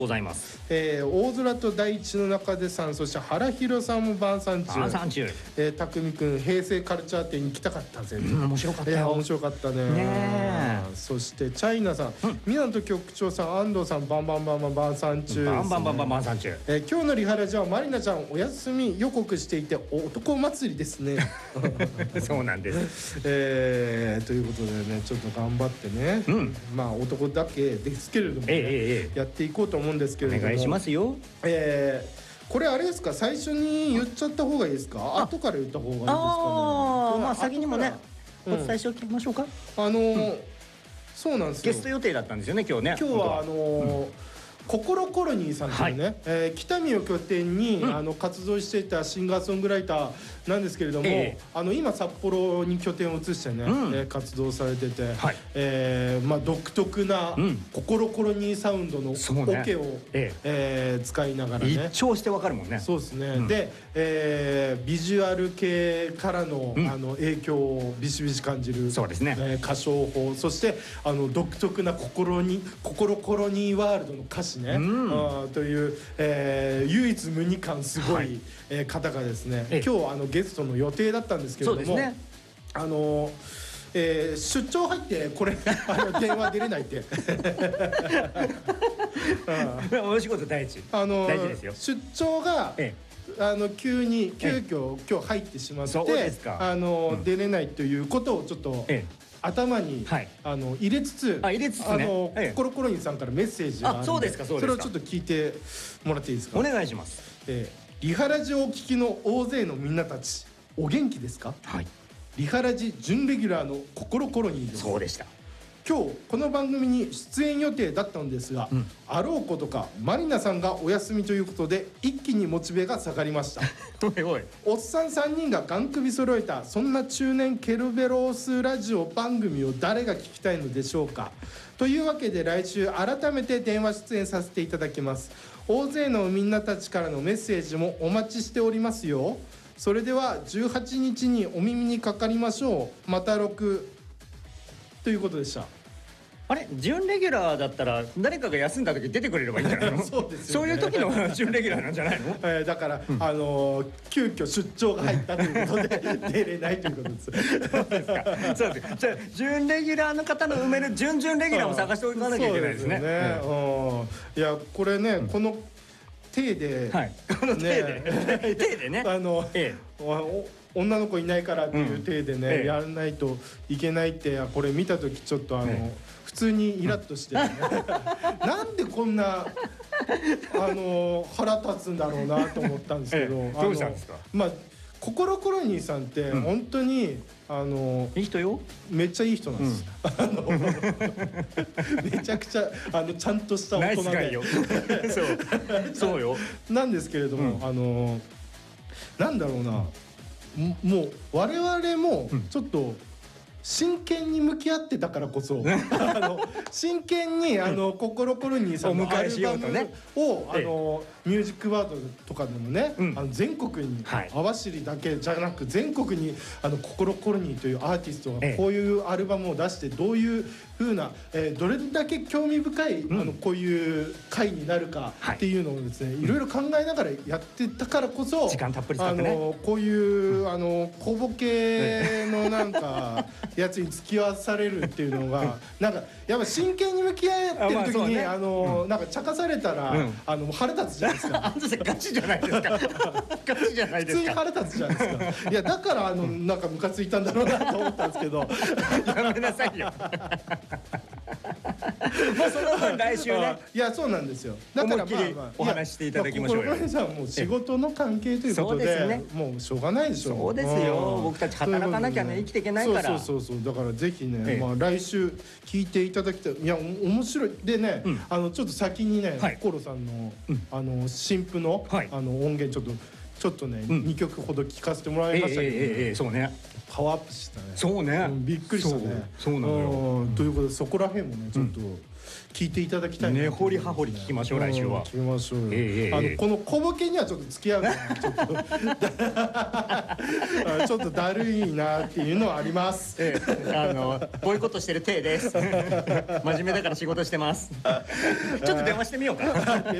ございます。 大空と大地の中でさん、そして原弘さんも晩餐中。たくみくん、平成カルチャー展に行きたかったぜ。 面白かったよ。 面白かったね。そしてチャイナさん、港局長さん、安藤さん、晩餐中。 晩餐中。 今日のリハラジはマリナちゃんお休み予告していて男祭りですね。 そうなんです。 ということでね、ちょっと頑張ってね。まあ男だけですけれどもね、やっていこうと思うんですけれども。 お願いしますよ。 これあれですか、最初に言っちゃった方がいいですか、後から言った方がいいですかね。 まあ先にもねお伝えしておきましょうか。 そうなんですよ。 ゲスト予定だったんですよね、今日ね。 今日はココロコロニーさんというね、北見を拠点に活動していたシンガーソングライターなんですけれども、今札幌に拠点を移してね活動されてて、独特なココロコロニーサウンドのオケを使いながらね、 一聴してわかるもんね。 そうですね。でビジュアル系からの影響をビシビシ感じる歌唱法、そして独特なココロコロニーワールドの歌詞ね、という唯一無二感すごい方がですね、今日ゲストの予定だったんですけれども、出張入ってこれ電話出れないってお仕事大事ですよ。 出張が急遽今日入ってしまって出れないということをちょっと頭に入れつつ、ココロコロニーさんからメッセージがあるので、それをちょっと聞いてもらっていいですか。 お願いします。 リハラジをお聞きの大勢のみんなたち、お元気ですか。リハラジ準レギュラーのココロコロニーです。 そうでした。 今日この番組に出演予定だったのですが、あろうことかマリナさんがお休みということで一気にモチベが下がりました。おっさん3人がガン首揃えたそんな中年ケルベロスラジオ番組を誰が聞きたいのでしょうか。というわけで来週改めて電話出演させていただきます。大勢のみんなたちからのメッセージもお待ちしておりますよ。それでは18日にお耳にかかりましょう。また6ということでした。 あれ、準レギュラーだったら誰かが休んだ時出てくれればいいんじゃないの。 そうですよね。 そういう時の準レギュラーなんじゃないの。 だから急遽出張が入ったということで出れないということです。 そうですか。そうです。じゃあ準レギュラーの方の埋める準々レギュラーも探しておかなきゃいけないですね。 いやこれね、この手でこの手でね、 女の子いないからっていう体でねやらないといけないって、これ見た時ちょっと普通にイラッとしてなんでこんな腹立つんだろうなと思ったんですけど、 どうしたんですか。 ココロコロニーさんって本当にいい人よ。 めっちゃいい人なんです。めちゃくちゃちゃんとした大人でそうよなんですけれども、なんだろうな、もう我々もちょっと真剣に向き合ってたからこそ真剣にココロコロニーさんのアルバムをミュージックワードとかでもね、全国に網走だけじゃなく全国にココロコロニーというアーティストがこういうアルバムを出してどういう風などれだけ興味深いこういう回になるかっていうのをですねいろいろ考えながらやってたからこそ時間たっぷり使ってね、 こういう小ボケのなんかやつに付き合わされるっていうのがなんかやっぱ真剣に向き合ってる時になんか茶化されたら腹立つじゃないですか。 ガチじゃないですか。ガチじゃないですか。 普通に腹立つじゃないですか。いやだからなんかムカついたんだろうなと思ったんですけどやめなさいよ。もうその分来週ね。 いやそうなんですよ。だからお話していただきましょうよ。 ココロコロニーさんもう仕事の関係ということでもうしょうがないでしょ。 そうですよ。僕たち働かなきゃね生きていけないから。 そうだからぜひね来週聞いていただきたい。いや面白いでね、ちょっと先にねコロさんの新譜の音源ちょっとね2曲ほど聞かせてもらいましたけど、 そうねパワーアップしたね。 そうね。 びっくりしたね。 そうなのよ。 ということでそこら辺もねちょっと聞いていただきたいな。 根掘り葉掘り聞きましょう来週は。 聞きましょうよ。 ええこの小ボケにはちょっと付き合うのがちょっとちょっとだるいなっていうのはあります。 ボイコットしてる体です。真面目だから仕事してます。ちょっと電話してみようか。